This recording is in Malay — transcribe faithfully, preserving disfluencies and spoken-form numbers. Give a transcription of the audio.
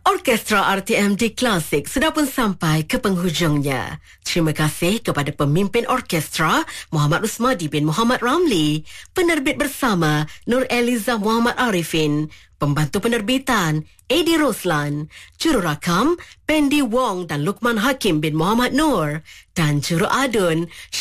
Orkestra R T M D Klasik sudah pun sampai ke penghujungnya. Terima kasih kepada pemimpin orkestra Muhammad Usmadi bin Muhammad Ramli, penerbit bersama Nur Eliza Muhammad Arifin, pembantu penerbitan Edi Roslan, jururakam Pendi Wong dan Lukman Hakim bin Muhammad Nur, dan juru adun